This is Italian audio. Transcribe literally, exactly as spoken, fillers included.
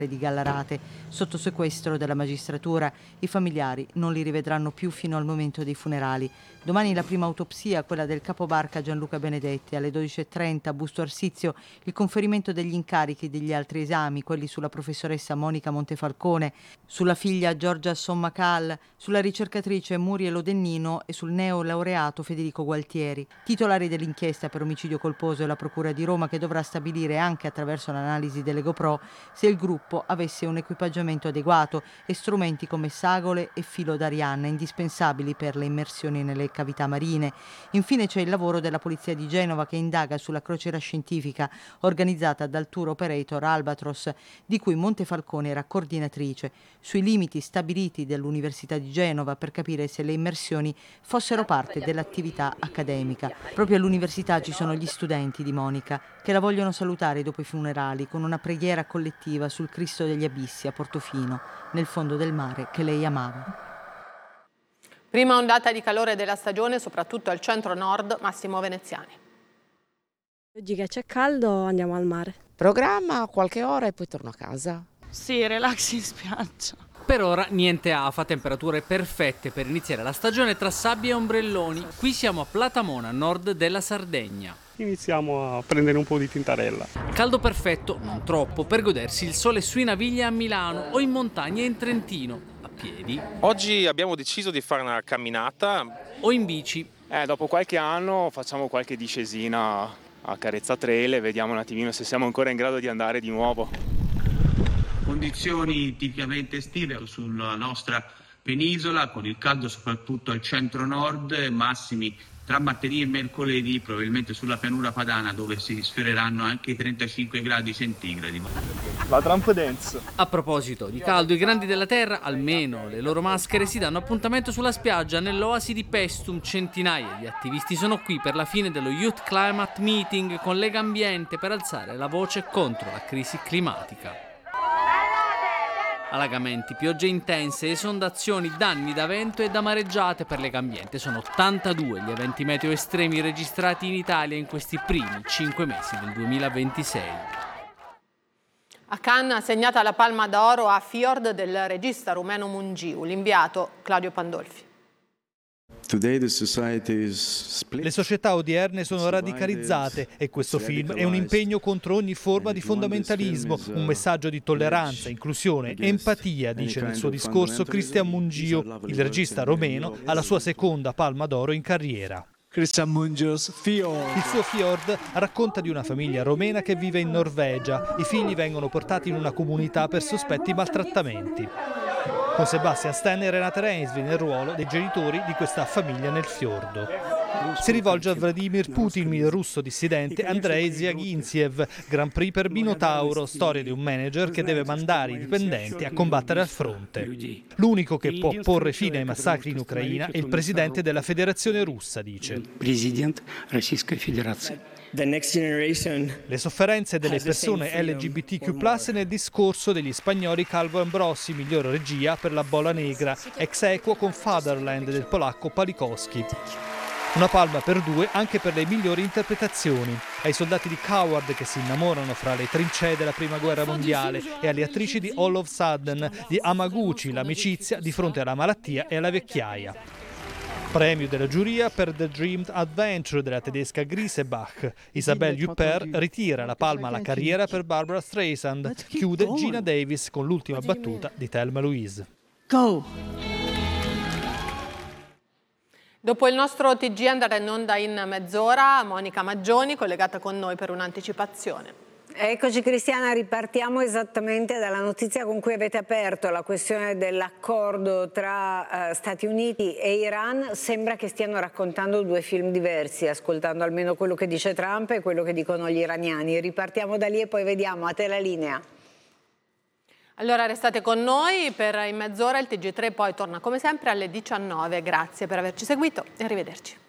di Gallarate, sotto sequestro della magistratura. I familiari non li rivedranno più fino al momento dei funerali. Domani la prima autopsia, quella del capobarca Gianluca Benedetti. Alle dodici e trenta a Busto Arsizio il conferimento degli incarichi degli altri esami, quelli sulla professoressa Monica Montefalcone, sulla figlia Giorgia Sommacal, sulla ricercatrice Muriel Odennino e sul neolaureato Federico Gualtieri. Titolari dell'inchiesta per omicidio colposo è la Procura di Roma, che dovrà stabilire anche attraverso l'analisi delle GoPro se il gruppo avesse un equipaggiamento adeguato e strumenti come sagole e filo d'Arianna, indispensabili per le immersioni nelle cavità marine. Infine c'è il lavoro della Polizia di Genova, che indaga sulla crociera scientifica organizzata dal tour operator Albatros, di cui Montefalcone era coordinatrice, sui limiti stabiliti dall'Università di Genova per capire se le immersioni fossero parte dell'attività accademica. Proprio all'università ci sono gli studenti di Monica, che la vogliono salutare dopo i funerali con una preghiera collettiva sul Cristo degli Abissi a Portofino, nel fondo del mare che lei amava. Prima ondata di calore della stagione, soprattutto al centro-nord, Massimo Veneziani. Oggi che c'è caldo andiamo al mare. Programma qualche ora e poi torno a casa. Sì, relax in spiaggia. Per ora niente afa, temperature perfette per iniziare la stagione tra sabbie e ombrelloni. Qui siamo a Platamona, a nord della Sardegna. Iniziamo a prendere un po' di tintarella. Caldo perfetto, non troppo, per godersi il sole sui Navigli a Milano o in montagna in Trentino, a piedi. Oggi abbiamo deciso di fare una camminata. O in bici. Eh, dopo qualche anno facciamo qualche discesina a Carezza Trail e vediamo un attimino se siamo ancora in grado di andare di nuovo. Condizioni tipicamente estive sulla nostra penisola, con il caldo soprattutto al centro-nord, massimi tra martedì e mercoledì probabilmente sulla pianura padana, dove si sfereranno anche i trentacinque gradi centigradi. La Trump Dance. A proposito di caldo, i grandi della terra, almeno le loro maschere, si danno appuntamento sulla spiaggia nell'oasi di Pestum. Centinaia di attivisti sono qui per la fine dello Youth Climate Meeting con Lega Ambiente, per alzare la voce contro la crisi climatica. Allagamenti, piogge intense, esondazioni, danni da vento e da mareggiate. Per Lega Ambiente sono ottantadue gli eventi meteo estremi registrati in Italia in questi primi cinque mesi del duemilaventisei. A Cannes assegnata la Palma d'Oro a Fjord del regista rumeno Mungiu, l'inviato Claudio Pandolfi. Le società odierne sono radicalizzate e questo film è un impegno contro ogni forma di fondamentalismo, un messaggio di tolleranza, inclusione, empatia, dice nel suo discorso Cristian Mungiu, il regista romeno, alla sua seconda Palma d'Oro in carriera. Cristian Mungiu's Fjord. Il suo Fjord racconta di una famiglia romena che vive in Norvegia. I figli vengono portati in una comunità per sospetti maltrattamenti. Con Sebastian Stan e Renate Reinsve nel ruolo dei genitori di questa famiglia nel fiordo. Si rivolge a Vladimir Putin, il russo dissidente Andrei Zyagintsiev, Grand Prix per Minotauro, storia di un manager che deve mandare i dipendenti a combattere al fronte. L'unico che può porre fine ai massacri in Ucraina è il presidente della Federazione Russa, dice. Le sofferenze delle persone L G B T Q plus nel discorso degli spagnoli Calvo Ambrosi, miglior regia per La Bola Negra, ex equo con Fatherland del polacco Palikowski. Una palma per due anche per le migliori interpretazioni, ai soldati di Coward che si innamorano fra le trincee della Prima Guerra Mondiale e alle attrici di All of Sudden, di Hamaguchi, l'amicizia di fronte alla malattia e alla vecchiaia. Premio della giuria per The Dreamed Adventure della tedesca Griesebach. Isabelle Huppert ritira la palma alla carriera per Barbara Streisand. Chiude Gina Davis con l'ultima battuta di Thelma Louise. Go! Dopo il nostro T G andrà in onda in mezz'ora Monica Maggioni, collegata con noi per un'anticipazione. Eccoci Cristiana, ripartiamo esattamente dalla notizia con cui avete aperto, la questione dell'accordo tra uh, Stati Uniti e Iran. Sembra che stiano raccontando due film diversi, ascoltando almeno quello che dice Trump e quello che dicono gli iraniani. Ripartiamo da lì e poi vediamo, a te la linea. Allora restate con noi per in mezz'ora, il T G tre poi torna come sempre alle diciannove. Grazie per averci seguito e arrivederci.